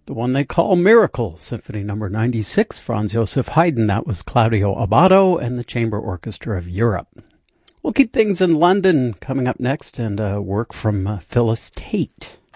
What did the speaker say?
The one they call Miracle, Symphony Number 96, Franz Joseph Haydn. That was Claudio Abbado and the Chamber Orchestra of Europe. We'll keep things in London coming up next, and work from Phyllis Tate.